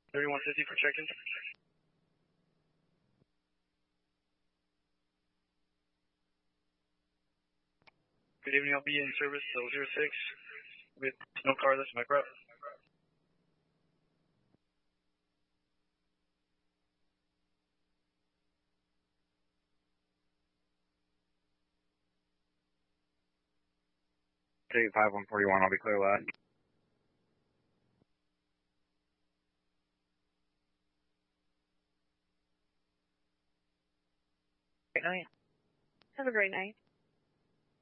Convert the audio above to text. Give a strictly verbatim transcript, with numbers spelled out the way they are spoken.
thirty-one fifty for check-in. Good evening, I'll be in service till zero six with no car, that's my route. eight five one forty-one, I'll be clear last. Great night. Have a great night.